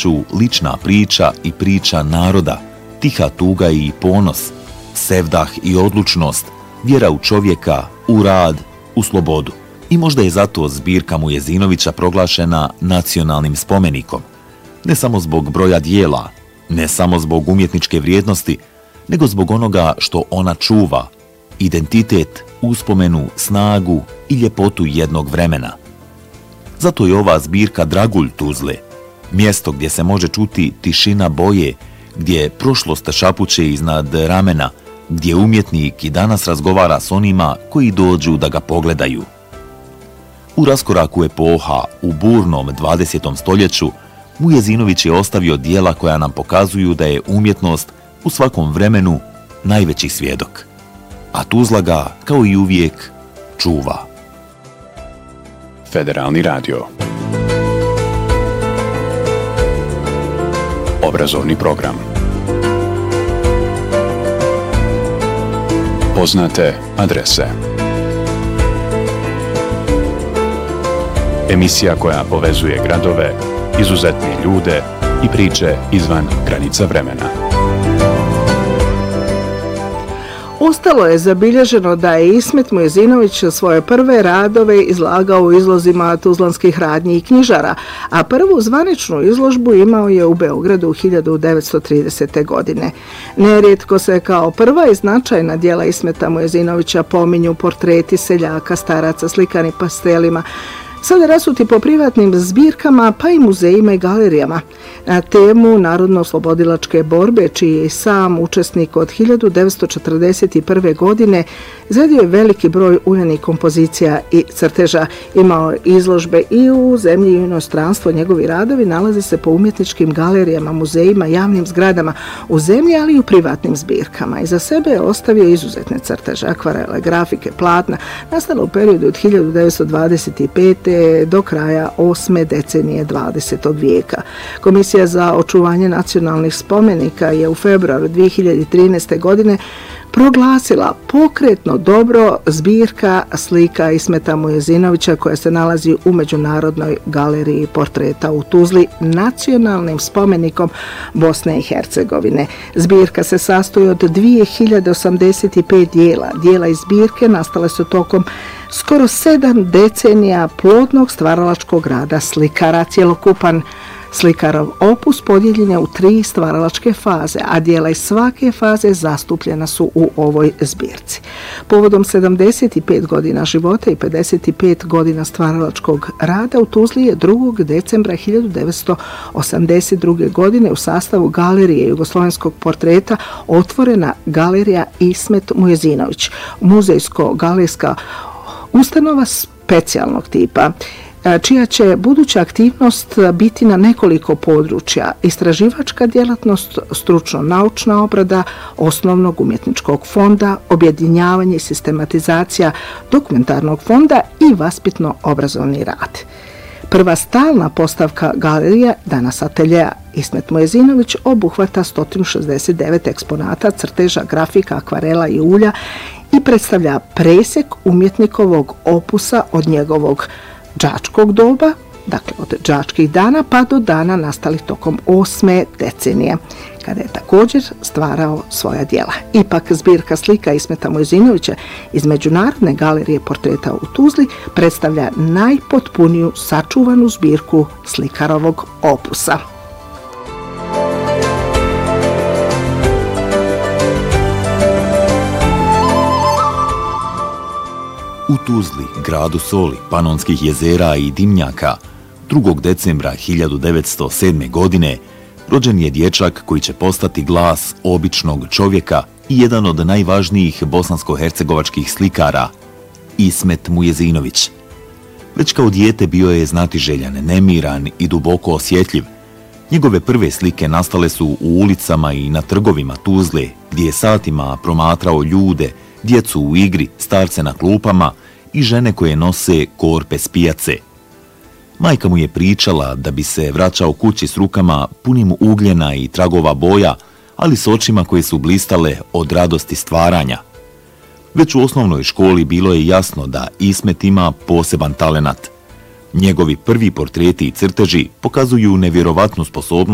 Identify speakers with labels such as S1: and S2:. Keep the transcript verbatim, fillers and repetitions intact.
S1: Jezinoviću lična priča i priča naroda, tiha tuga i ponos, sevdah i odlučnost, vjera u čovjeka, u rad, u slobodu. I možda je zato zbirka Mujezinovića proglašena nacionalnim spomenikom. Ne samo zbog broja dijela, ne samo zbog umjetničke vrijednosti, nego zbog onoga što ona čuva, identitet, uspomenu, snagu i ljepotu jednog vremena. Zato je ova zbirka dragulj Tuzle, mjesto gdje se može čuti tišina boje, gdje prošlost šapuće iznad ramena, gdje umjetnik i danas razgovara s onima koji dođu da ga pogledaju. U raskoraku epoha, u burnom dvadesetom stoljeću, Mujezinović je ostavio dijela koja nam pokazuju da je umjetnost u svakom vremenu najveći svjedok. A Tuzla ga, kao i uvijek, čuva.
S2: Federalni radio. Obrazovni program. Poznate adrese. Emisija koja povezuje gradove, izuzetne ljude i priče izvan granica vremena.
S3: Ostalo je zabilježeno da je Ismet Mujezinović svoje prve radove izlagao u izlozima tuzlanskih radnji i knjižara, a prvu zvaničnu izložbu imao je u Beogradu u hiljadu devetsto tridesete. godine. Nerijetko se kao prva i značajna djela Ismeta Mujezinovića pominju portreti seljaka, staraca slikani pastelima, sada rasuti po privatnim zbirkama, pa i muzejima i galerijama. Na temu narodno-oslobodilačke borbe, čiji je sam učesnik od hiljadu devetsto četrdeset prve. godine, izradio je veliki broj uljanih kompozicija i crteža. Imao izložbe i u zemlji i u inostranstvu. Njegovi radovi nalaze se po umjetničkim galerijama, muzejima, javnim zgradama u zemlji, ali i u privatnim zbirkama. Iza sebe je ostavio izuzetne crteže, akvarele, grafike, platna, nastala u periodu od hiljadu devetsto dvadeset pete. do kraja osme decenije dvadesetog vijeka. Komisija za očuvanje nacionalnih spomenika je u februaru dvije hiljade trinaeste. godine proglasila pokretno dobro zbirka slika Ismeta Mujezinovića koja se nalazi u Međunarodnoj galeriji portreta u Tuzli nacionalnim spomenikom Bosne i Hercegovine. Zbirka se sastoji od dvije hiljade osamdeset pet dijela. Dijela iz zbirke nastale su tokom skoro sedam decenija plodnog stvaralačkog rada slikara. Cjelokupan slikarov opus podijeljen je u tri stvaralačke faze, a dijela iz svake faze zastupljena su u ovoj zbirci. Povodom sedamdeset pet godina života i pedeset pet godina stvaralačkog rada u Tuzli je drugog decembra hiljadu devetsto osamdeset druge. godine u sastavu Galerije jugoslovenskog portreta otvorena galerija Ismet Mujezinović, muzejsko-galerijska ustanova specijalnog tipa, čija će buduća aktivnost biti na nekoliko područja: istraživačka djelatnost, stručno-naučna obrada osnovnog umjetničkog fonda, objedinjavanje i sistematizacija dokumentarnog fonda i vaspitno-obrazovni rad. Prva stalna postavka galerija, danas ateljeja Ismet Mujezinović, obuhvata sto šezdeset devet eksponata, crteža, grafika, akvarela i ulja i predstavlja presjek umjetnikovog opusa od njegovog đačkog doba, dakle od đačkih dana pa do dana nastalih tokom osme decenije, kada je također stvarao svoja djela. Ipak zbirka slika Ismeta Mujezinovića iz Međunarodne galerije portreta u Tuzli predstavlja najpotpuniju sačuvanu zbirku slikarovog opusa.
S1: U Tuzli, gradu soli, panonskih jezera i dimnjaka, drugog decembra hiljadu devetsto sedme. godine rođen je dječak koji će postati glas običnog čovjeka i jedan od najvažnijih bosansko-hercegovačkih slikara, Ismet Mujezinović. Već kao dijete bio je znatiželjan, nemiran i duboko osjetljiv. Njegove prve slike nastale su u ulicama i na trgovima Tuzle, gdje je satima promatrao ljude, djecu u igri, starce na klupama i žene koje nose korpe s pijace. Majka mu je pričala da bi se vraćao kući s rukama punim ugljena i tragova boja, ali s očima koje su blistale od radosti stvaranja. Već u osnovnoj školi bilo je jasno da Ismet ima poseban talenat. Njegovi prvi portreti i crteži pokazuju nevjerovatnu sposobnost